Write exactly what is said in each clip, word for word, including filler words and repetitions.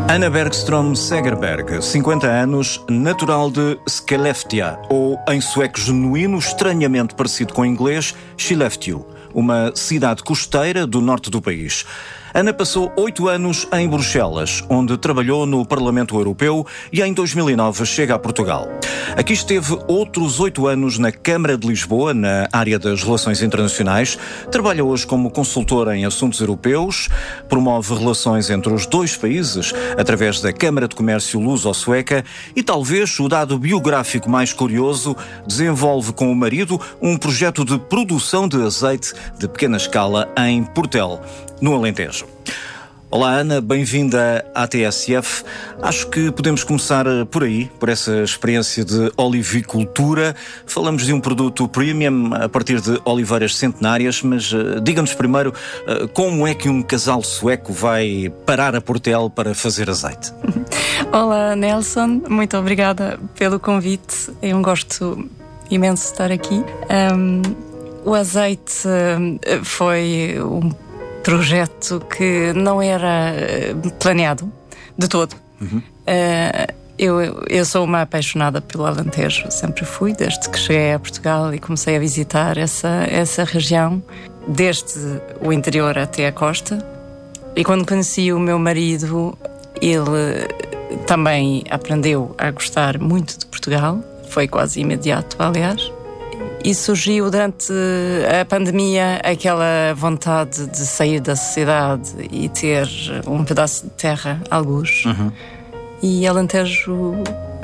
Anna Bergström Segerberg, cinquenta anos, natural de Skellefteå, ou em sueco genuíno, estranhamente parecido com o inglês, Skellefteå, uma cidade costeira do norte do país. Ana passou oito anos em Bruxelas, onde trabalhou no Parlamento Europeu e em dois mil e nove chega a Portugal. Aqui esteve outros oito anos na Câmara de Lisboa, na área das relações internacionais. Trabalha hoje como consultora em assuntos europeus, promove relações entre os dois países através da Câmara de Comércio Luso-Sueca e, talvez o dado biográfico mais curioso, desenvolve com o marido um projeto de produção de azeite de pequena escala em Portel, no Alentejo. Olá Ana, bem-vinda à T S F. Acho que podemos começar por aí, por essa experiência de olivicultura. Falamos de um produto premium a partir de oliveiras centenárias, mas uh, diga-nos primeiro uh, como é que um casal sueco vai parar a Portel para fazer azeite? Olá Nelson, muito obrigada pelo convite. É um gosto imenso estar aqui. Um, o azeite uh, foi um projeto que não era planeado de todo. Uhum. Uh, eu, eu sou uma apaixonada pelo Alentejo, sempre fui, desde que cheguei a Portugal e comecei a visitar essa, essa região, desde o interior até a costa. E quando conheci o meu marido, ele também aprendeu a gostar muito de Portugal, foi quase imediato, aliás. E surgiu durante a pandemia aquela vontade de sair da cidade e ter um pedaço de terra, algures. Uhum. E Alentejo uh,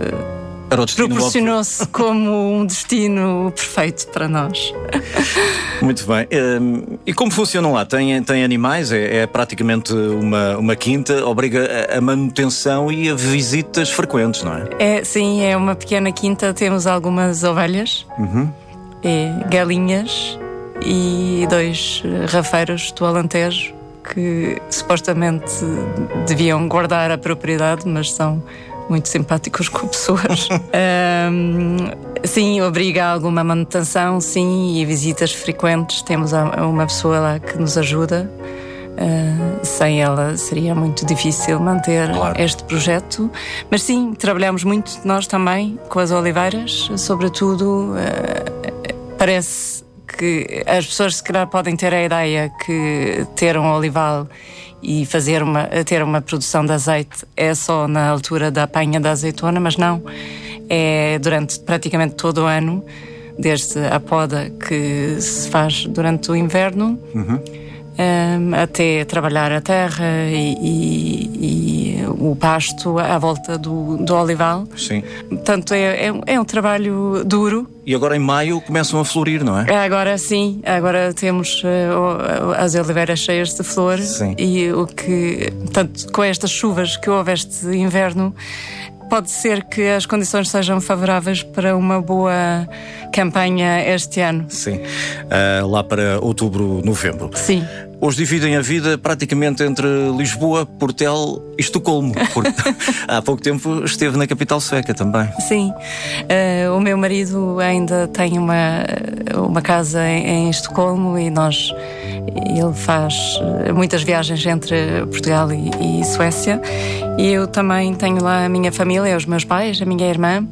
proporcionou-se como um destino perfeito para nós. Muito bem. Um, e como funcionam lá? Tem, tem animais? É, é praticamente uma, uma quinta, obriga a, a manutenção e a visitas frequentes, não é? É, sim, é uma pequena quinta, temos algumas ovelhas. Uhum. É, galinhas e dois rafeiros do Alentejo que supostamente deviam guardar a propriedade, mas são muito simpáticos com pessoas. um, sim, obriga a alguma manutenção, sim, e visitas frequentes. Temos uma pessoa lá que nos ajuda. Uh, sem ela seria muito difícil manter claro. Este projeto, mas sim, trabalhamos muito nós também com as oliveiras, sobretudo. Uh, Parece que as pessoas se calhar podem ter a ideia que ter um olival e fazer uma, ter uma produção de azeite é só na altura da apanha da azeitona, mas não. É durante praticamente todo o ano, desde a poda que se faz durante o inverno, uhum. um, até trabalhar a terra e, e, e o pasto à volta do, do olival. Sim. Portanto, é, é, é um trabalho duro. E agora em maio começam a florir, não é? Agora sim, agora temos uh, as oliveiras cheias de flor. Sim. E o que, portanto, com estas chuvas que houve este inverno, pode ser que as condições sejam favoráveis para uma boa campanha este ano. Sim, uh, lá para outubro, novembro. Sim. Hoje dividem a vida praticamente entre Lisboa, Portel e Estocolmo, porque há pouco tempo esteve na capital sueca também. Sim, uh, o meu marido ainda tem uma, uma casa em, em Estocolmo e nós, ele faz muitas viagens entre Portugal e, e Suécia, e eu também tenho lá a minha família, os meus pais, a minha irmã,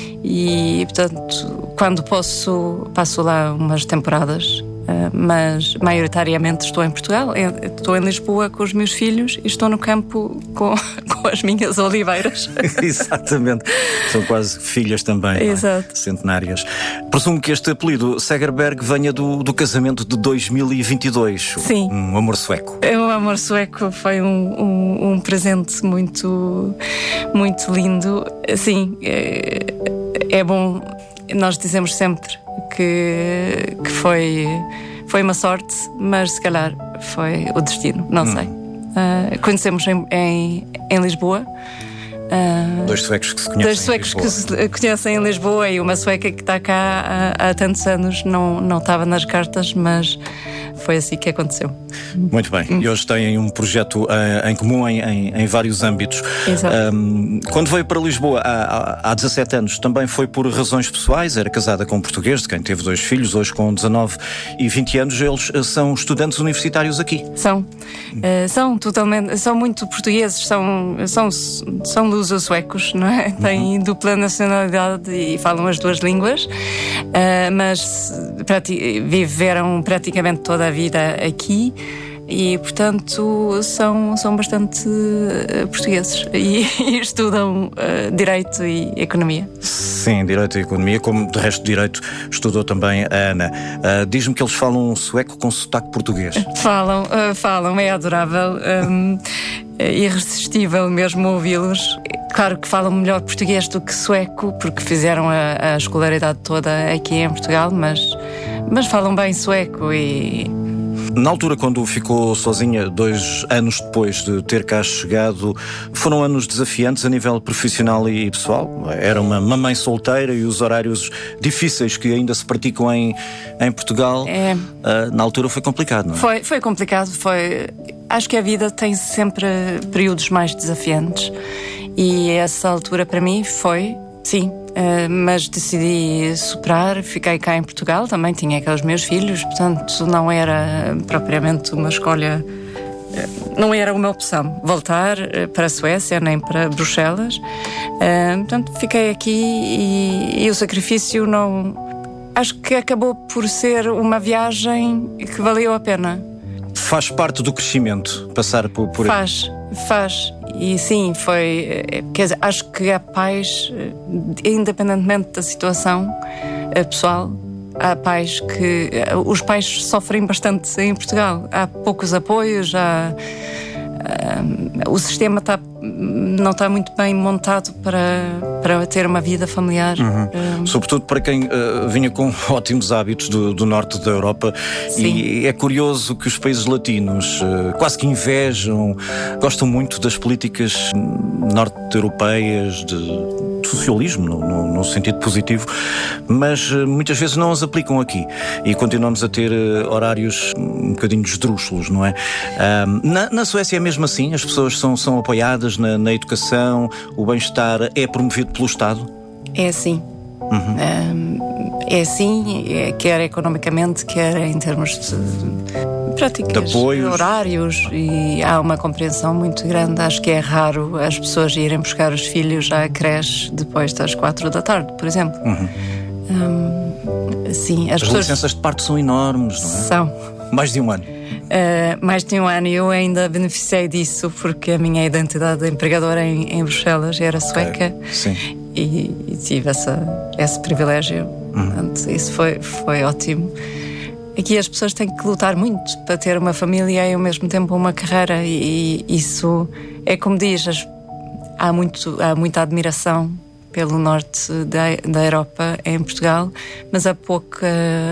e portanto quando posso passo lá umas temporadas. Uh, mas maioritariamente estou em Portugal, estou em Lisboa com os meus filhos e estou no campo com, com as minhas oliveiras. Exatamente, são quase filhas também. Exato. É? Centenárias. Presumo que este apelido Segerberg venha do, do casamento de dois mil e vinte e dois. Sim. Um amor sueco. O amor sueco foi um, um, um presente muito, muito lindo. Sim, é, é bom, nós dizemos sempre que, que foi, foi uma sorte, mas se calhar foi o destino, não hum. sei. Uh, conhecemos em, em, em Lisboa. Uh, dois suecos que se conhecem Dois suecos em Lisboa. que se conhecem em Lisboa e uma sueca que está cá há, há tantos anos, não, não estava nas cartas, mas foi assim que aconteceu. Muito bem. E hoje têm um projeto uh, em comum em, em, em vários âmbitos. Exato. Um, quando veio para Lisboa há, há dezassete anos, também foi por razões pessoais. Era casada com um português, de quem teve dois filhos. Hoje, com dezanove e vinte anos, eles são estudantes universitários aqui. São. Uh, são totalmente... São muito portugueses. São, são, são luso-suecos, não é? Têm uhum. dupla nacionalidade e falam as duas línguas. Uh, mas prati- viveram praticamente toda a vida aqui. E, portanto, são, são bastante uh, portugueses e, e estudam uh, Direito e Economia. Sim, Direito e Economia, como de resto Direito estudou também a Ana. Uh, diz-me que eles falam sueco com sotaque português. Falam, uh, falam, é adorável, um, é irresistível mesmo ouvi-los. Claro que falam melhor português do que sueco, porque fizeram a, a escolaridade toda aqui em Portugal, mas, mas falam bem sueco e... Na altura, quando ficou sozinha, dois anos depois de ter cá chegado, foram anos desafiantes a nível profissional e pessoal? Era uma mamãe solteira e os horários difíceis que ainda se praticam em, em Portugal, é... uh, na altura foi complicado, não é? Foi, foi complicado, foi... Acho que a vida tem sempre períodos mais desafiantes e essa altura para mim foi, sim... Uh, mas decidi superar, fiquei cá em Portugal, também tinha aqueles meus filhos, portanto não era propriamente uma escolha, uh, não era uma opção voltar uh, para a Suécia nem para Bruxelas, uh, portanto fiquei aqui e, e o sacrifício não... Acho que acabou por ser uma viagem que valeu a pena. Faz parte do crescimento passar por, por Faz, faz. E sim, foi... Quer dizer, acho que há pais, independentemente da situação pessoal, há pais que... Os pais sofrem bastante em Portugal. Há poucos apoios, há... Um, o sistema tá, não está muito bem montado para, para ter uma vida familiar. Uhum. Um... Sobretudo para quem uh, vinha com ótimos hábitos do, do norte da Europa. Sim. E é curioso que os países latinos uh, quase que invejam, gostam muito das políticas norte-europeias, de socialismo, no, no, no sentido positivo, mas uh, muitas vezes não as aplicam aqui e continuamos a ter uh, horários um bocadinho esdrúxulos, não é? Uh, na, na Suécia é mesmo assim? As pessoas são, são apoiadas na, na educação, o bem-estar é promovido pelo Estado? É assim. Uhum. Um, é assim, é, quer economicamente, quer em termos de práticas, de apoios, horários, e há uma compreensão muito grande. Acho que é raro as pessoas irem buscar os filhos à creche depois das quatro da tarde, por exemplo. Uhum. Um, sim, as, as pessoas... licenças de parto são enormes, não é? São. Mais de um ano. Uh, mais de um ano e eu ainda beneficiei disso porque a minha identidade de empregadora em, em Bruxelas era sueca. Okay. Sim. E, e tive essa, esse privilégio. Hum. Portanto, isso foi, foi ótimo. Aqui as pessoas têm que lutar muito para ter uma família e ao mesmo tempo uma carreira, e, e isso é como diz, as, há, muito, há muita admiração pelo norte da, da Europa em Portugal, mas há pouca...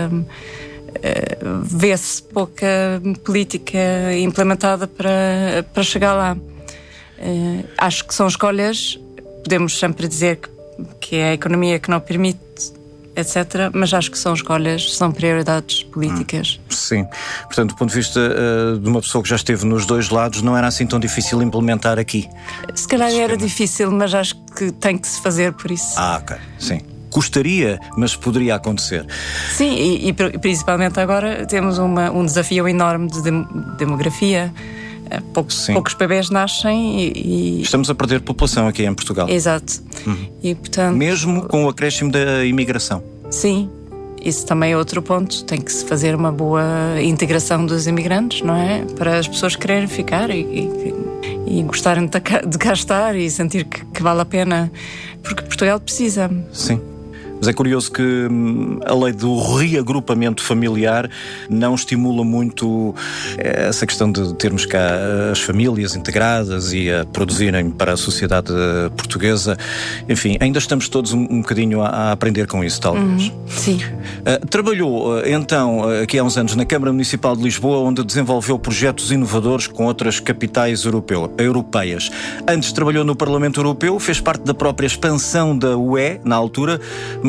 Uh, vê-se pouca política implementada para, para chegar lá. Uh, acho que são escolhas, podemos sempre dizer que, que é a economia que não permite, etcétera, mas acho que são escolhas, são prioridades políticas. Hum, sim. Portanto, do ponto de vista uh, de uma pessoa que já esteve nos dois lados, não era assim tão difícil implementar aqui? Se calhar era difícil, mas acho que tem que se fazer por isso. Ah, ok. Sim. Custaria, mas poderia acontecer. Sim, e, e principalmente agora temos uma, um desafio enorme de dem- demografia. Poucos, poucos bebés nascem e, e... Estamos a perder população aqui em Portugal. Exato. Uhum. E, portanto... Mesmo com o acréscimo da imigração. Sim, isso também é outro ponto. Tem que se fazer uma boa integração dos imigrantes, não é? Para as pessoas quererem ficar e, e, e gostarem de, de cá estar e sentir que, que vale a pena. Porque Portugal precisa. Sim. Mas é curioso que hum, a lei do reagrupamento familiar não estimula muito essa questão de termos cá as famílias integradas e a produzirem para a sociedade portuguesa. Enfim, ainda estamos todos um, um bocadinho a, a aprender com isso, talvez. Uhum, sim. Uh, trabalhou, uh, então, uh, aqui há uns anos, na Câmara Municipal de Lisboa, onde desenvolveu projetos inovadores com outras capitais europeu, europeias. Antes trabalhou no Parlamento Europeu, fez parte da própria expansão da U E, na altura, mas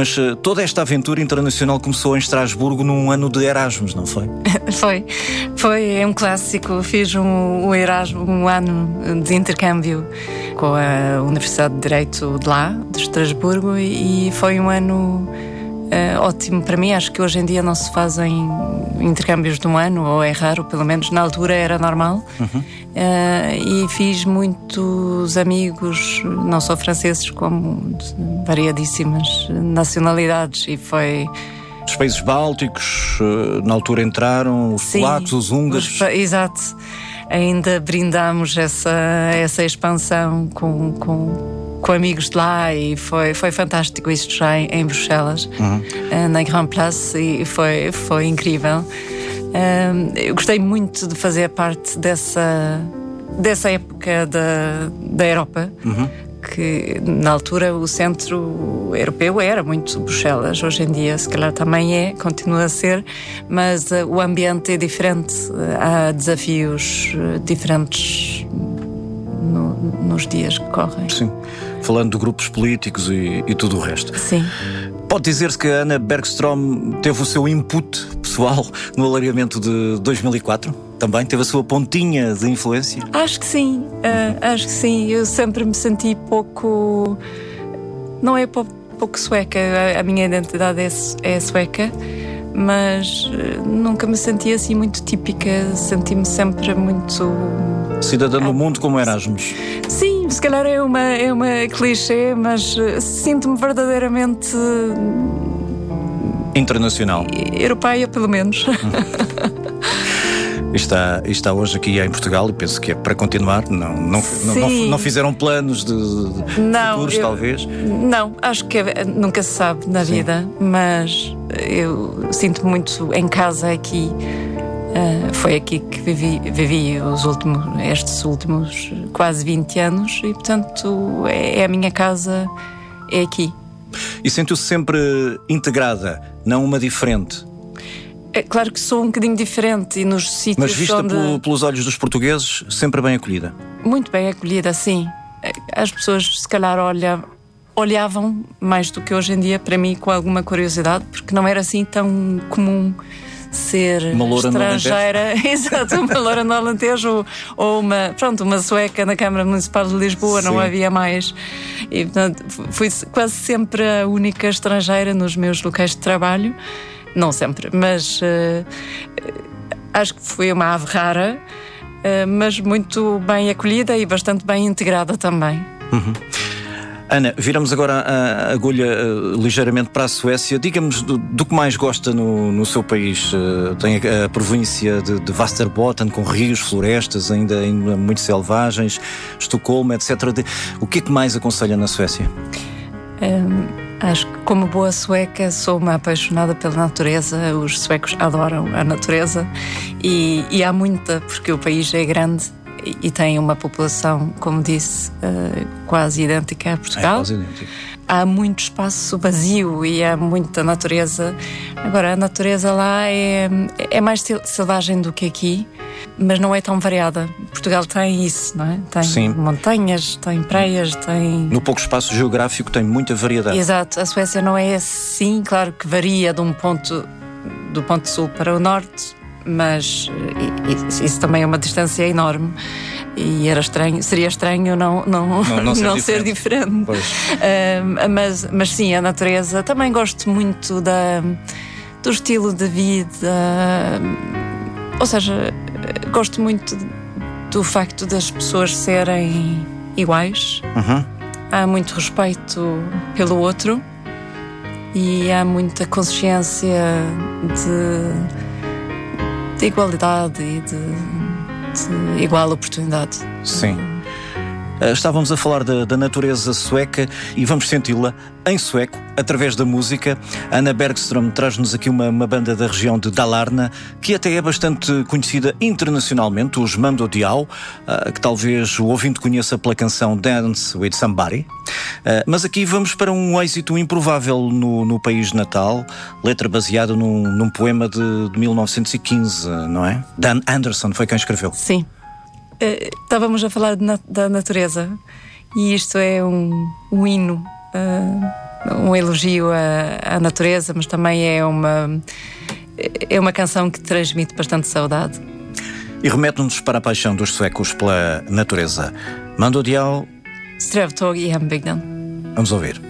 Mas uh, toda esta aventura internacional começou em Estrasburgo num ano de Erasmus, não foi? Foi. Foi, é um clássico. Fiz um, um Erasmus, um ano de intercâmbio com a Universidade de Direito de lá, de Estrasburgo, e, e foi um ano uh, ótimo para mim. Acho que hoje em dia não se fazem intercâmbios de um ano, ou é raro, pelo menos na altura era normal. Uhum. Uh, e fiz muitos amigos, não só franceses, como de variadíssimas nacionalidades, e foi... Os países bálticos, na altura entraram, os Sim, polacos, os húngaros. Os, exato. Ainda brindámos essa, essa expansão com, com, com amigos de lá, e foi, foi fantástico isto já em, em Bruxelas, uhum. na Grand Place, e foi, foi incrível. Eu gostei muito de fazer parte dessa, dessa época da, da Europa, uhum. que na altura o centro europeu era muito Bruxelas. Hoje em dia se calhar também é, continua a ser, mas uh, o ambiente é diferente. Há desafios uh, diferentes no, nos dias que correm. Sim, falando de grupos políticos e, e tudo o resto. Sim. Pode dizer-se que a Anna Bergström teve o seu input pessoal no alargamento de dois mil e quatro? Também teve a sua pontinha de influência? Acho que sim, uh, acho que sim. Eu sempre me senti pouco... Não é pouco, pouco sueca, a, a minha identidade é, é sueca, mas uh, nunca me senti assim muito típica. Senti-me sempre muito... Cidadã do mundo como Erasmus. Sim, se calhar é uma, é uma clichê, mas uh, sinto-me verdadeiramente... internacional. Europeia, pelo menos. Está, está hoje aqui em Portugal e penso que é para continuar. Não, não, não, não, não fizeram planos de, de não, futuros, eu, talvez? Não, acho que nunca se sabe na Sim. vida, mas eu sinto muito em casa aqui. Uh, foi aqui que vivi, vivi os últimos, estes últimos quase vinte anos, e portanto é, é a minha casa, é aqui. E sentiu-se sempre integrada, não uma diferente? É claro que sou um bocadinho diferente, e nos sítios Mas vista onde... pelo, pelos olhos dos portugueses, sempre bem acolhida? Muito bem acolhida, sim. As pessoas se calhar olha, olhavam mais do que hoje em dia para mim com alguma curiosidade, porque não era assim tão comum ser uma loura estrangeira, exato, uma loura no Alentejo, ou, ou uma, pronto, uma sueca na Câmara Municipal de Lisboa. Sim. Não havia mais. E portanto fui quase sempre a única estrangeira nos meus locais de trabalho. Não sempre, mas uh, acho que fui uma ave rara, uh, mas muito bem acolhida e bastante bem integrada também. Uhum. Ana, viramos agora a agulha uh, ligeiramente para a Suécia. Diga-nos do, do que mais gosta no, no seu país. Uh, tem a, a província de, de Västerbotten, com rios, florestas, ainda, ainda muito selvagens, Estocolmo, etcétera. De, o que é que mais aconselha na Suécia? Um... Acho que, como boa sueca, sou uma apaixonada pela natureza. Os suecos adoram a natureza, e, e há muita, porque o país é grande e, e tem uma população, como disse, uh, quase idêntica a Portugal. É quase idêntica. Há muito espaço vazio e há muita natureza. Agora, a natureza lá é, é mais selvagem do que aqui, mas não é tão variada. Portugal tem isso, não é? Tem Sim. montanhas, tem praias, tem... No pouco espaço geográfico tem muita variedade. Exato. A Suécia não é assim, claro que varia de um ponto, do ponto sul para o norte, mas isso também é uma distância enorme. E era estranho, seria estranho não, não, não, não, ser, não ser diferente. Uh, mas, mas sim, a natureza. Também gosto muito da, do estilo de vida. Ou seja, gosto muito do facto das pessoas serem iguais. Uhum. Há muito respeito pelo outro e há muita consciência de, de igualdade e de de igual oportunidade. Sim. Estávamos a falar da, da natureza sueca e vamos senti-la em sueco, através da música. Anna Bergström traz-nos aqui uma, uma banda da região de Dalarna, que até é bastante conhecida internacionalmente, os Mando Diao, uh, que talvez o ouvinte conheça pela canção Dance with Somebody. Uh, mas aqui vamos para um êxito improvável no, no país natal, letra baseada num, num poema de, de mil novecentos e quinze, não é? Dan Anderson foi quem escreveu. Sim. Uh, estávamos a falar de na, da natureza, e isto é um, um hino uh, um elogio à, à natureza, mas também é uma, é uma canção que transmite bastante saudade. E remete-nos para a paixão dos suecos pela natureza. Mando Dial. Strävtåg i hembygden. Vamos ouvir.